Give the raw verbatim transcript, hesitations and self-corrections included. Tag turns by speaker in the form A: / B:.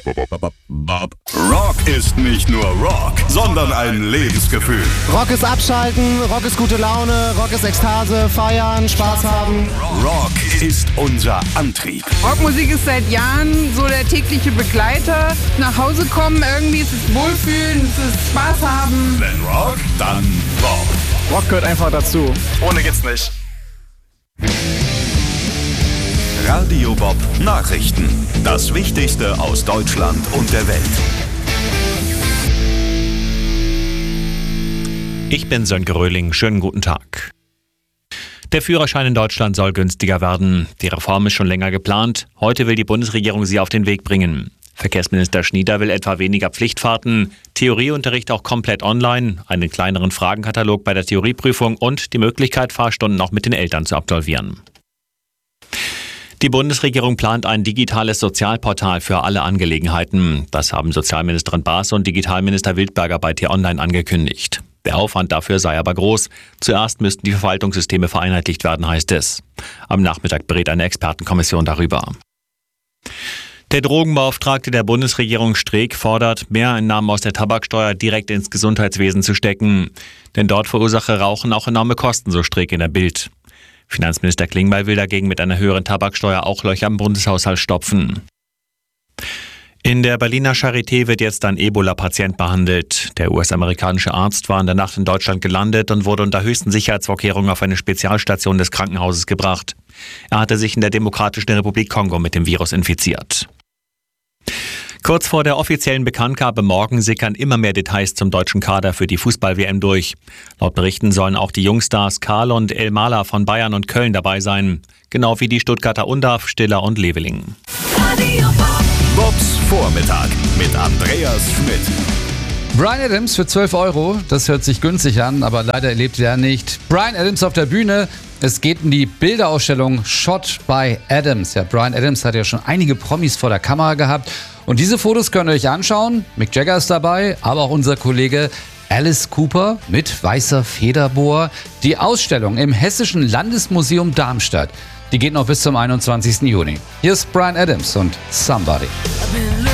A: Rock ist nicht nur Rock, sondern ein Lebensgefühl.
B: Rock ist abschalten, Rock ist gute Laune, Rock ist Ekstase, feiern, Spaß haben.
A: Rock ist unser Antrieb.
C: Rockmusik ist seit Jahren so der tägliche Begleiter. Nach Hause kommen, irgendwie ist es Wohlfühlen, es ist Spaß haben.
A: Wenn Rock, dann Rock.
D: Rock gehört einfach dazu. Ohne geht's nicht.
A: Radio Bob Nachrichten. Das Wichtigste aus Deutschland und der Welt.
E: Ich bin Sönke Röhling. Schönen guten Tag. Der Führerschein in Deutschland soll günstiger werden. Die Reform ist schon länger geplant. Heute will die Bundesregierung sie auf den Weg bringen. Verkehrsminister Schnieder will etwa weniger Pflichtfahrten, Theorieunterricht auch komplett online, einen kleineren Fragenkatalog bei der Theorieprüfung und die Möglichkeit, Fahrstunden auch mit den Eltern zu absolvieren. Die Bundesregierung plant ein digitales Sozialportal für alle Angelegenheiten. Das haben Sozialministerin Baas und Digitalminister Wildberger bei T-Online angekündigt. Der Aufwand dafür sei aber groß. Zuerst müssten die Verwaltungssysteme vereinheitlicht werden, heißt es. Am Nachmittag berät eine Expertenkommission darüber. Der Drogenbeauftragte der Bundesregierung Streeck fordert, Mehreinnahmen aus der Tabaksteuer direkt ins Gesundheitswesen zu stecken. Denn dort verursache Rauchen auch enorme Kosten, so Streeck in der Bild. Finanzminister Klingbeil will dagegen mit einer höheren Tabaksteuer auch Löcher im Bundeshaushalt stopfen. In der Berliner Charité wird jetzt ein Ebola-Patient behandelt. Der U S-amerikanische Arzt war in der Nacht in Deutschland gelandet und wurde unter höchsten Sicherheitsvorkehrungen auf eine Spezialstation des Krankenhauses gebracht. Er hatte sich in der Demokratischen Republik Kongo mit dem Virus infiziert. Kurz vor der offiziellen Bekanntgabe morgen sickern immer mehr Details zum deutschen Kader für die Fußball-W M durch. Laut Berichten sollen auch die Jungstars Karl und Elmaler von Bayern und Köln dabei sein. Genau wie die Stuttgarter Undav, Stiller und Leveling.
A: Bobs Vormittag mit Andreas Schmidt.
F: Bryan Adams für zwölf Euro, das hört sich günstig an, aber leider erlebt er nicht. Bryan Adams auf der Bühne. Es geht um die Bilderausstellung Shot by Adams. Ja, Bryan Adams hat ja schon einige Promis vor der Kamera gehabt. Und diese Fotos könnt ihr euch anschauen. Mick Jagger ist dabei, aber auch unser Kollege Alice Cooper mit weißer Federbohr. Die Ausstellung im Hessischen Landesmuseum Darmstadt, die geht noch bis zum einundzwanzigsten Juni. Hier ist Bryan Adams und Somebody.